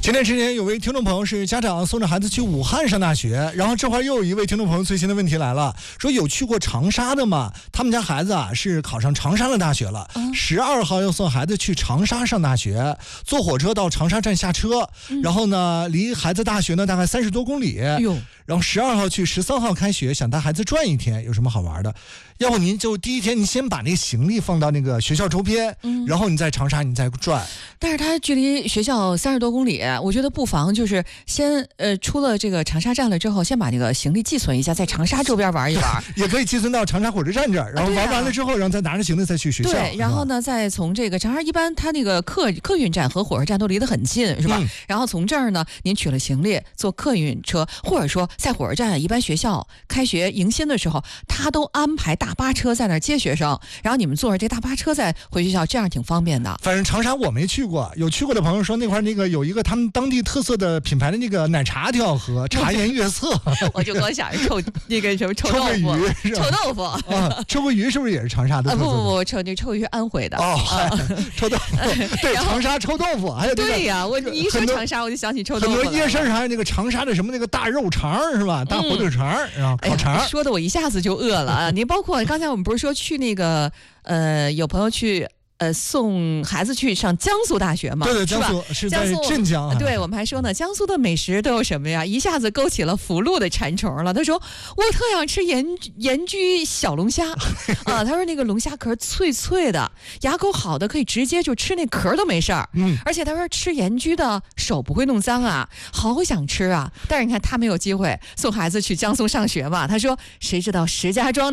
前段时间有位听众朋友是家长送着孩子去武汉上大学，然后这会儿又有一位听众朋友最新的问题来了，说有去过长沙的吗？他们家孩子啊是考上长沙的大学了，12号要送孩子去长沙上大学，坐火车到长沙站下车，然后呢离孩子大学呢大概30多公里，然后12号去13号开学，想带孩子转一天，有什么好玩的？要不您就第一天您先把那个行李放到那个学校周边，然后你在长沙你再转。 但是它距离学校30多公里，我觉得不妨就是先出了这个长沙站了之后，先把那个行李寄存一下，在长沙周边玩一玩， 也可以寄存到长沙火车站这儿，然后玩完了之后，然后再拿着行李再去学校。 对，然后呢，再从这个长沙，一般它那个客运站和火车站都离得很近，是吧？然后从这儿呢，您取了行李，坐客运车，或者说在火车站，一般学校开学迎新的时候，他都安排大巴车在那儿接学生，然后你们坐着这大巴车再回学校，这样挺方便的。 反正长沙我没去过，有去过的朋友说那块儿那个有一个他们当地特色的品牌的那个奶茶挺好喝，茶颜悦色。 我就光想着臭那个什么臭豆腐，臭豆腐啊，臭鳜鱼是不是也是长沙的特色？ 不，臭鳜鱼是安徽的哦，臭豆腐，对，长沙臭豆腐，还有那个对呀，我一说长沙我就想起臭豆腐。 很多夜市还有那个长沙的什么那个大肉肠是吧？大火腿肠啊，烤肠。 说的我一下子就饿了啊！您包括刚才我们不是说去那个有朋友去。送孩子去上江苏大学嘛？ 对，江苏是在镇江。 对，我们还说呢，江苏的美食都有什么呀？一下子勾起了福禄的馋虫了。他说我特想吃盐焗小龙虾啊，他说那个龙虾壳脆脆的，牙口好的可以直接就吃那壳都没事儿。而且他说吃盐焗的手不会弄脏啊，好想吃啊。但是你看他没有机会送孩子去江苏上学嘛？他说谁知道石家庄